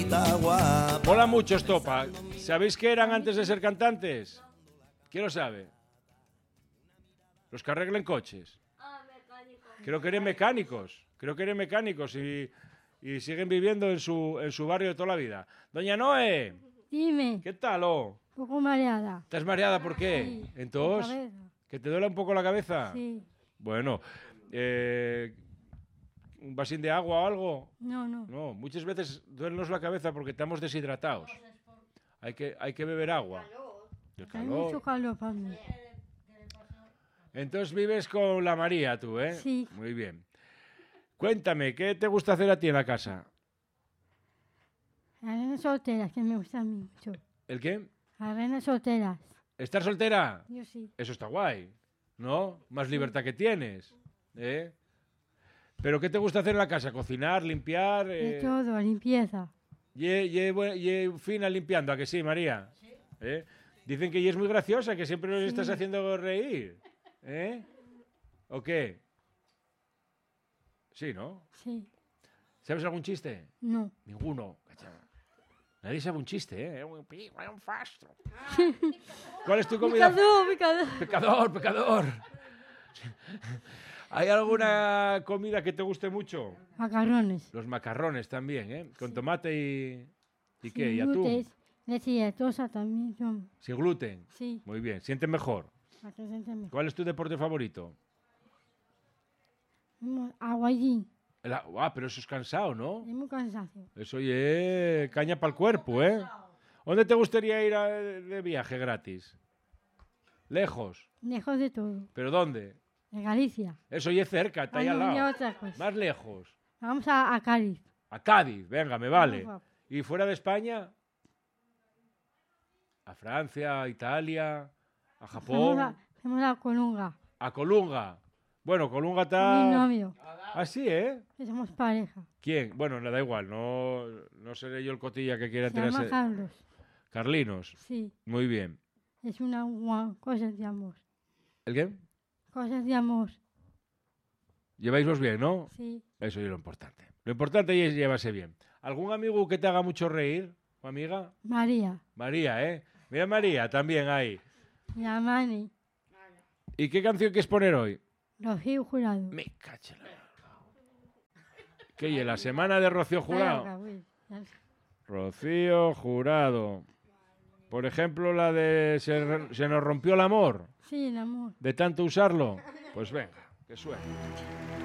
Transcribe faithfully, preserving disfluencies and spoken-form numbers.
bonita, guapa. Mola mucho Estopa. ¿Sabéis qué eran antes de ser cantantes? ¿Quién lo sabe? Los que arreglen coches. Creo que eran mecánicos. Creo que eran mecánicos y, y siguen viviendo en su, en su barrio de toda la vida. Doña Noé. Dime. ¿Qué tal, oh? Un poco mareada. ¿Estás mareada por qué? Sí, ¿Entonces? la cabeza. ¿Que te duele un poco la cabeza? Sí. Bueno, eh, ¿un vasín de agua o algo? No, no. No, muchas veces duelenos la cabeza porque estamos deshidratados. Hay que, hay que beber agua. El Hay calor. mucho calor para mí. Entonces vives con la María tú, ¿eh? Sí. Muy bien. Cuéntame, ¿qué te gusta hacer a ti en la casa? Las renas solteras, que me gustan a mí mucho. ¿El qué? Las renas solteras. ¿Estar soltera? Yo sí. Eso está guay, ¿no? Más libertad que tienes, ¿eh? ¿Pero qué te gusta hacer en la casa? ¿Cocinar, limpiar? De Eh... todo, limpieza. Ye, ye, bu- ye fina limpiando, ¿a que sí, María? ¿Eh? Dicen que ella es muy graciosa, que siempre nos Sí. estás haciendo reír. ¿Eh? ¿O qué? Sí, ¿no? Sí. ¿Sabes algún chiste? No. Ninguno. Cacha. Nadie sabe un chiste, ¿eh? Un pi- un fastro. ¿Cuál es tu comida? Picador, picador. Pecador, pecador. ¿Hay alguna comida que te guste mucho? Macarrones. Los macarrones también, ¿eh? Con tomate y... ¿Y qué? ¿Y Sin atún? gluten, leche y lactosa también son. Sin gluten. Sí. Muy bien. ¿Sientes mejor? Para que se siente mejor. ¿Cuál es tu deporte favorito? Hemos- Aguayín. El a- ah, pero eso es cansado, ¿no? Es muy cansancio. Eso es caña para el cuerpo, ¿eh? ¿Dónde te gustaría ir a- de viaje gratis? Lejos. Lejos de todo. ¿Pero dónde? De Galicia. Eso ya es cerca, está ahí Ah, al no, ya lado. otra cosa. Más lejos. Vamos a, a Cádiz. A Cádiz, venga, me vale. Vamos ¿Y fuera de España? A Francia, a Italia, a Hacemos Japón, la, hacemos la colunga. a Colunga. Bueno, Colunga Mi está... novio. Ah, sí, ¿eh? Que somos pareja. ¿Quién? Bueno, le da igual, no, no seré yo el cotilla que quiera Se llama tenerse... Carlos. Carlinos, Sí. muy bien. Es una gua- cosa de amor. ¿El qué? Cosas de amor. Lleváislos bien, ¿no? Sí. Eso es lo importante. Lo importante es llevarse bien. ¿Algún amigo que te haga mucho reír o amiga? María. María, ¿eh? Mira María, también ahí. La Mani. ¿Y qué canción quieres poner hoy? Rocío Jurado. Me cacho en la... ¿Qué? ¿Y en la semana de Rocío Jurado? Larga, güey. Ya- Rocío Jurado. Por ejemplo, la de se, se nos rompió el amor, Sí, el amor. de tanto usarlo. Pues venga, que suene.